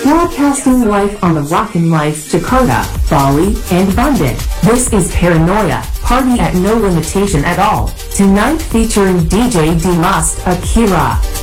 Broadcasting live on the Rockin' Life, Jakarta, Bali, and Bandung. This is Paranoia, party at no limitation at all. Tonight featuring DJ Dimas Akira.